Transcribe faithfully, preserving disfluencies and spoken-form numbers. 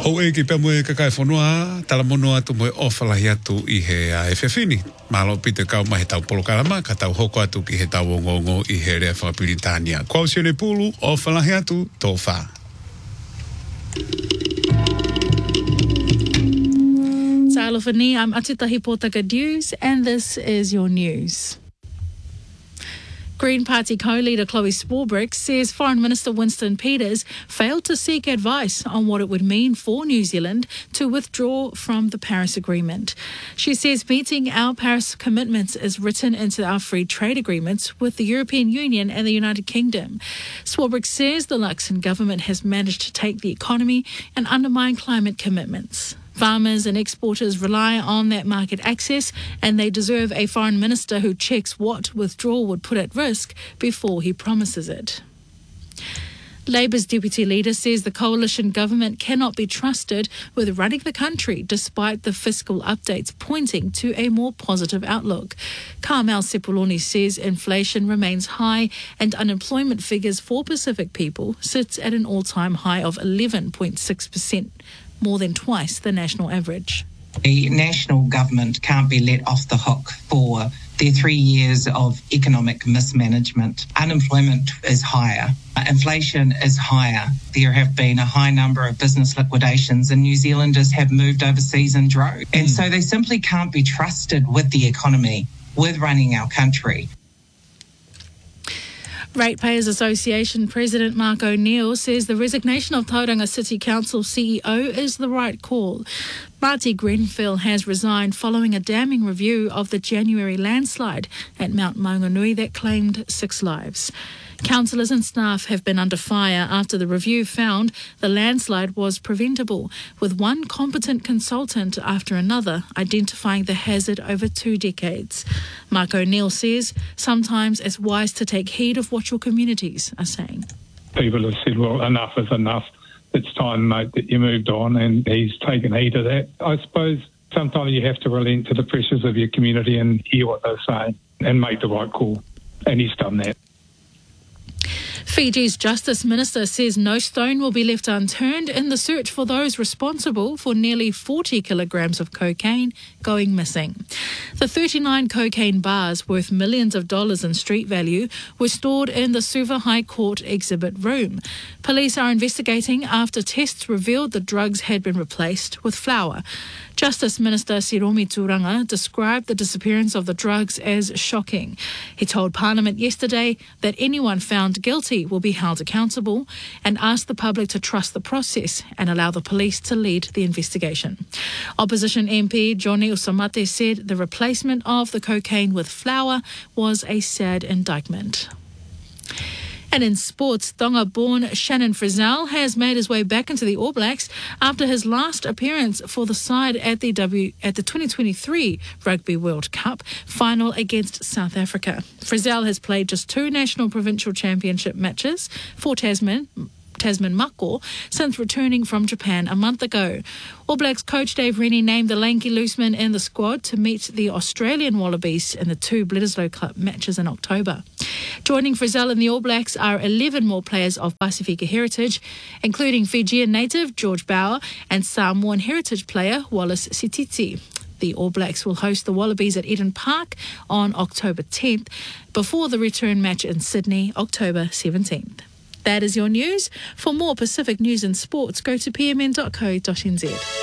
O e ki pēmue kakai whanua, tala mono atu moe ofalahi atu i he a e whewhini. Malo pite kau mahi tau polokarama, ka tau hoko atu ki he tau ongongo i he rea whakapiritania. Kau sione pulu, ofalahi atu, tō wha. Salofani, I'm Atutahi Pōtaka Dews, and this is your news. Green Party co-leader Chloe Swarbrick says Foreign Minister Winston Peters failed to seek advice on what it would mean for New Zealand to withdraw from the Paris Agreement. She says meeting our Paris commitments is written into our free trade agreements with the European Union and the United Kingdom. Swarbrick says the Luxon government has managed to take the economy and undermine climate commitments. Farmers and exporters rely on that market access, and they deserve a foreign minister who checks what withdrawal would put at risk before he promises it. Labour's deputy leader says the coalition government cannot be trusted with running the country despite the fiscal updates pointing to a more positive outlook. Carmel Sepuloni says inflation remains high and unemployment figures for Pacific people sits at an all-time high of eleven point six percent. More than twice the national average. The national government can't be let off the hook for their three years of economic mismanagement. Unemployment is higher. Inflation is higher. There have been a high number of business liquidations, and New Zealanders have moved overseas in droves. And so they simply can't be trusted with the economy, with running our country. Ratepayers Association President Mark O'Neill says the resignation of Tauranga City Council C E O is the right call. Marty Grenfell has resigned following a damning review of the January landslide at Mount Maunganui that claimed six lives. Councillors and staff have been under fire after the review found the landslide was preventable, with one competent consultant after another identifying the hazard over two decades. Mark O'Neill says sometimes it's wise to take heed of what your communities are saying. People have said, well, enough is enough. It's time, mate, that you moved on, and he's taken heed of that. I suppose sometimes you have to relent to the pressures of your community and hear what they're saying and make the right call, and he's done that. Fiji's Justice Minister says no stone will be left unturned in the search for those responsible for nearly forty kilograms of cocaine going missing. The thirty-nine cocaine bars worth millions of dollars in street value were stored in the Suva High Court exhibit room. Police are investigating after tests revealed the drugs had been replaced with flour. Justice Minister Siromi Turanga described the disappearance of the drugs as shocking. He told Parliament yesterday that anyone found guilty will be held accountable and asked the public to trust the process and allow the police to lead the investigation. Opposition M P Johnny Usamate said the replacement of the cocaine with flour was a sad indictment. And in sports, Tonga-born Shannon Frizzell has made his way back into the All Blacks after his last appearance for the side at the W at the twenty twenty-three Rugby World Cup final against South Africa. Frizzell has played just two national provincial championship matches for Tasman. Tasman Mako since returning from Japan a month ago. All Blacks coach Dave Rennie named the lanky looseman in the squad to meet the Australian Wallabies in the two Bledisloe Club matches in October. Joining Frizzell in the All Blacks are eleven more players of Pasifika heritage, including Fijian native George Bauer and Samoan heritage player Wallace Sititi. The All Blacks will host the Wallabies at Eden Park on October tenth before the return match in Sydney, October seventeenth. That is your news. For more Pacific news and sports, go to p m n dot co dot n z.